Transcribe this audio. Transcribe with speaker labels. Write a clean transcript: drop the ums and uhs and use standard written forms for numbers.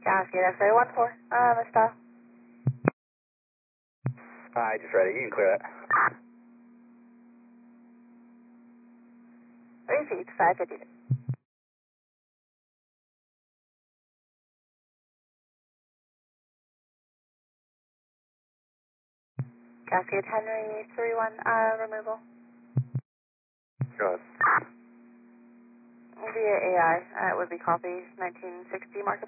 Speaker 1: Cascade X-ray 14, Mr.
Speaker 2: Alright, just ready. You can clear it.
Speaker 1: 3 feet, 552. Cascade Henry 31, removal.
Speaker 2: Go ahead.
Speaker 1: Via AI, it would be copy 1960 market.